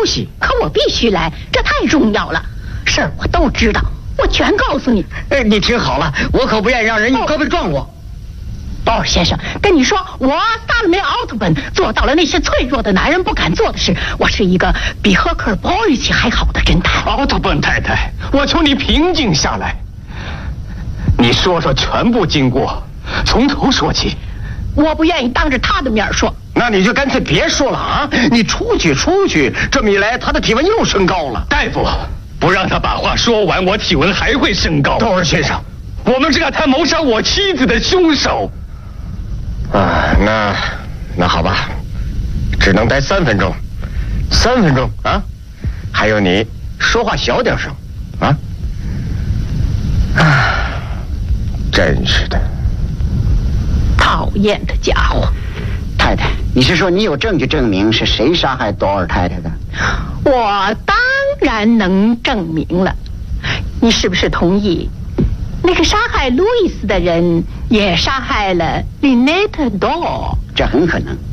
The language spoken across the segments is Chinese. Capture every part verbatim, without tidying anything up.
息。 可我必须来，这太重要了，事儿我都知道，我全告诉你。 哎，你听好了，我可不愿意让人用胳膊撞我。 鲍尔先生，跟你说，我萨勒梅奥特本做到了那些脆弱的男人不敢做的事。我是一个比赫克尔鲍里奇还好的侦探。 奥特本太太，我求你平静下来，你说说全部经过，从头说起。 我不愿意当着他的面说。 那你就干脆别说了啊！你出去出去，这么一来，他的体温又升高了。 大夫，不让他把话说完，我体温还会升高。 窦尔先生， 我们是个他谋杀我妻子的凶手。 啊，那那好吧，只能待三分钟，三分钟啊！还有你说话小点声，啊啊！真是的， 讨厌的家伙！ 太太，你是说你有证据证明是谁杀害多尔太太的？ 我当然能证明了。你是不是同意？那个杀害路易斯的人也杀害了琳内特·多尔， 这很可能。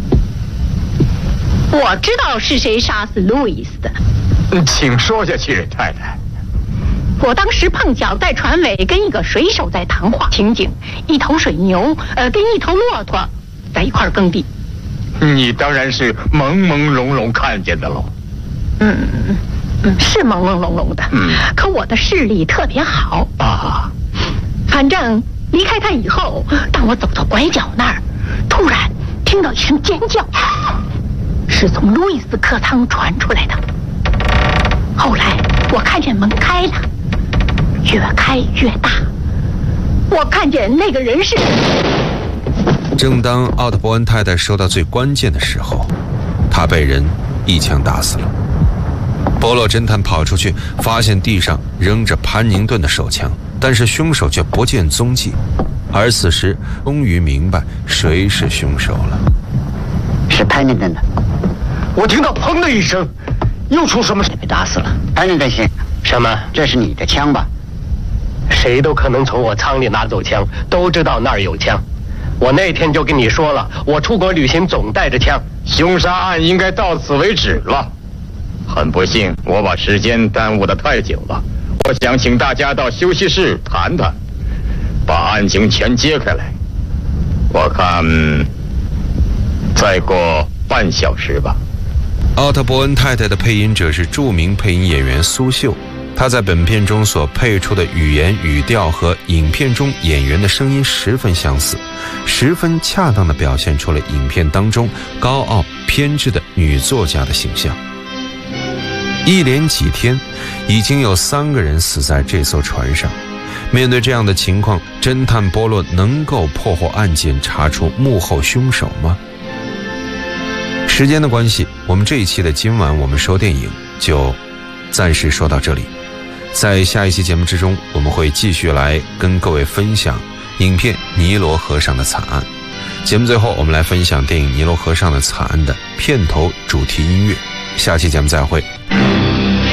我知道是谁杀死路易斯的。 请说下去，太太。 我当时碰巧在船尾跟一个水手在谈话，情景一头水牛，呃，跟一头骆驼在一块耕地。 你当然是朦朦胧胧看见的喽。 嗯。是朦朦胧胧的，嗯，可我的视力特别好啊。 反正离开他以后，当我走到拐角那儿，突然听到一声尖叫，是从路易斯客舱传出来的。后来我看见门开了，越开越大，我看见那个人是…… 正当奥特伯恩太太说到最关键的时候，他被人一枪打死了。波洛侦探跑出去，发现地上扔着潘宁顿的手枪，但是凶手却不见踪迹。而此时，终于明白谁是凶手了。 是潘宁顿的。 我听到砰的一声，又出什么事？ 被打死了。潘宁顿先生， 什么？ 这是你的枪吧？ 谁都可能从我舱里拿走枪，都知道那儿有枪。我那天就跟你说了，我出国旅行总带着枪。 凶杀案应该到此为止了。很不幸，我把时间耽误得太久了。我想请大家到休息室谈谈，把案情全揭开来。我看再过半小时吧。 奥特伯恩太太的配音者是著名配音演员苏秀，她在本片中所配出的语言语调和影片中演员的声音十分相似，十分恰当地表现出了影片当中高傲偏执的女作家的形象。一连几天，已经有三个人死在这艘船上。面对这样的情况，侦探波洛能够破获案件，查出幕后凶手吗？时间的关系，我们这一期的今晚我们说电影就暂时说到这里。在下一期节目之中，我们会继续来跟各位分享影片《尼罗河上的惨案》。节目最后，我们来分享电影《尼罗河上的惨案》的片头主题音乐。下期节目再会。